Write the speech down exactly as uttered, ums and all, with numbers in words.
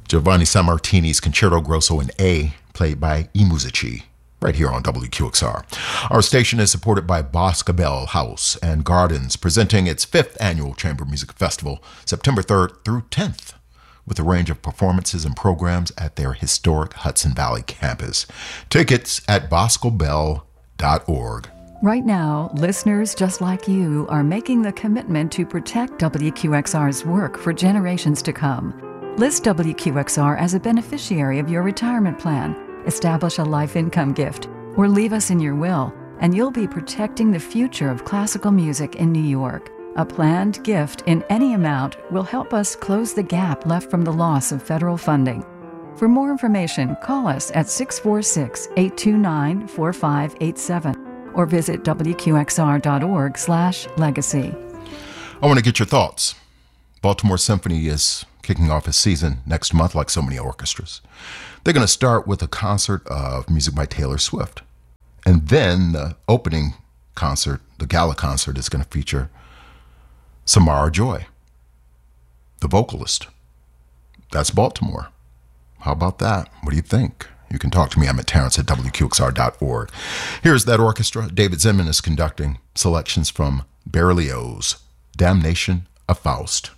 Giovanni Sammartini's Concerto Grosso in A, played by I Musici, right here on W Q X R. Our station is supported by Boscobel House and Gardens, presenting its fifth annual Chamber Music Festival, September third through tenth, with a range of performances and programs at their historic Hudson Valley campus. Tickets at boscobel dot org. Right now, listeners just like you are making the commitment to protect W Q X R's work for generations to come. List W Q X R as a beneficiary of your retirement plan, establish a life income gift, or leave us in your will, and you'll be protecting the future of classical music in New York. A planned gift in any amount will help us close the gap left from the loss of federal funding. For more information, call us at six four six, eight two nine, four five eight seven or visit W Q X R dot org slash legacy. I want to get your thoughts. Baltimore Symphony is kicking off its season next month like so many orchestras. They're going to start with a concert of music by Taylor Swift. And then the opening concert, the gala concert, is going to feature Samara Joy, the vocalist. That's Baltimore. How about that? What do you think? You can talk to me. I'm at Terrence at W Q X R dot org. Here's that orchestra. David Zinman is conducting selections from Berlioz' Damnation of Faust.